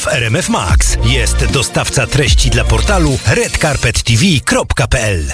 RMF Max. Jest dostawca treści dla portalu redcarpettv.pl.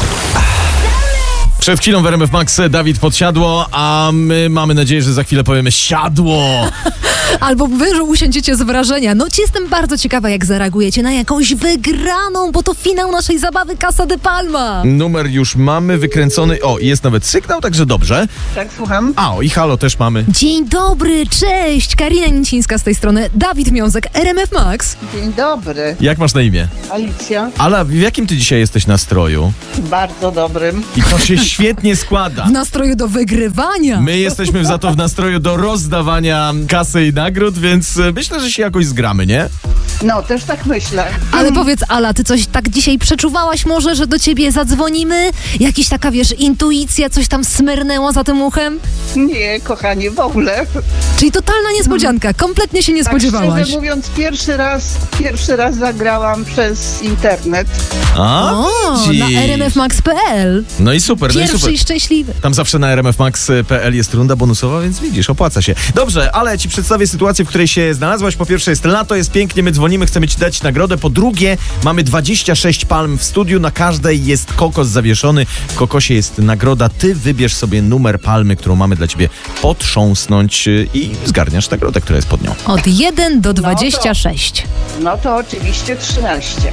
Przed chwilą w RMF Max Dawid podsiadło, a my mamy nadzieję, że za chwilę powiemy siadło. Albo wy, że usiądziecie z wrażenia. No jestem bardzo ciekawa, jak zareagujecie na jakąś wygraną, bo to finał naszej zabawy Casa de Palma. Numer już mamy wykręcony. O, jest nawet sygnał, także dobrze. Tak, słucham. A, i halo też mamy. Dzień dobry, cześć! Karina Nicińska z tej strony, Dawid Miązek, RMF Max. Dzień dobry. Jak masz na imię? Alicja. Ala, w jakim ty dzisiaj jesteś nastroju? Bardzo dobrym. I to się świetnie składa. W nastroju do wygrywania. My jesteśmy za to w nastroju do rozdawania kasy i nagród, więc myślę, że się jakoś zgramy, nie? No, też tak myślę. Ale powiedz, Ala, ty coś tak dzisiaj przeczuwałaś może, że do ciebie zadzwonimy? Jakiś taka, wiesz, intuicja, coś tam smyrnęło za tym uchem? Nie, kochanie, w ogóle. Czyli totalna niespodzianka, kompletnie się nie Tak spodziewałaś. szczerze mówiąc, pierwszy raz zagrałam przez internet. A, O, widzisz. na rmfmax.pl. No i super, no i Pierwszy super. i szczęśliwy. Tam zawsze na rmfmax.pl jest runda bonusowa, więc widzisz, opłaca się. Dobrze, ale ja ci przedstawię sytuację, w której się znalazłaś. Po pierwsze jest lato, jest pięknie, my dzwonimy, chcemy ci dać nagrodę. Po drugie, mamy 26 palm w studiu, na każdej jest kokos zawieszony. W kokosie jest nagroda, ty wybierz sobie numer palmy, którą mamy dla ciebie potrząsnąć i zgarniasz nagrodę, która jest pod nią. Od 1 do 26. No to oczywiście 13.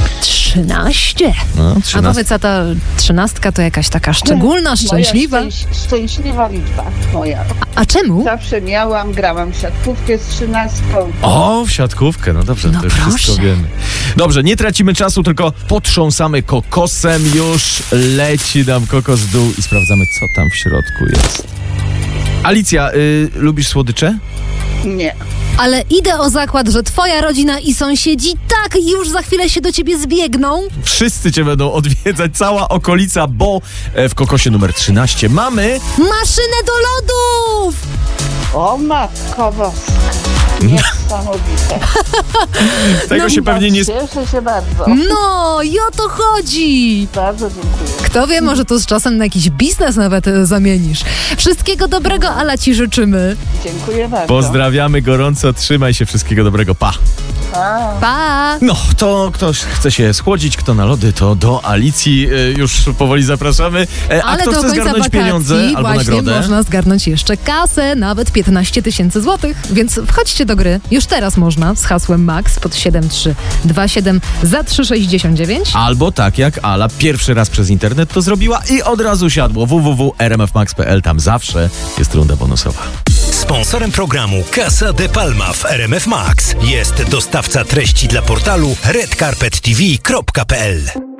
13? No, A 13. powiedz, a ta 13 to jakaś taka szczególna, szczęśliwa? Moja szczęśliwa liczba moja. A czemu? Zawsze grałam w siatkówkę z 13. O, w siatkówkę, no dobrze, No to już proszę. wszystko wiemy. Dobrze, nie tracimy czasu, tylko potrząsamy kokosem, już leci nam kokos w dół i sprawdzamy, co tam w środku jest. Alicja, lubisz słodycze? Nie. Ale idę o zakład, że twoja rodzina i sąsiedzi tak już za chwilę się do ciebie zbiegną. Wszyscy cię będą odwiedzać, cała okolica, bo w kokosie numer 13 mamy... Maszynę do lodów! O matko boska. Niesamowite. Tego się pewnie nie... Cieszę się bardzo. No, i o to chodzi. Bardzo dziękuję. Kto wie, może to z czasem na jakiś biznes nawet zamienisz. Wszystkiego dobrego, Ala, ci życzymy. Dziękuję bardzo. Pozdrawiamy gorąco, trzymaj się, wszystkiego dobrego, pa! Pa. Pa! No, to ktoś chce się schłodzić, kto na lody, to do Alicji już powoli zapraszamy. A Ale kto do chce końca zgarnąć wakacji pieniądze albo właśnie nagrodę? można zgarnąć jeszcze kasę, nawet 15 000 złotych. Więc wchodźcie do gry. Już teraz można z hasłem MAX pod 7327 za 3,69. Albo tak jak Ala pierwszy raz przez internet to zrobiła i od razu siadło www.rmfmax.pl, tam zawsze jest runda bonusowa. Sponsorem programu Casa de Palma w RMF Max jest dostawca treści dla portalu redcarpettv.pl.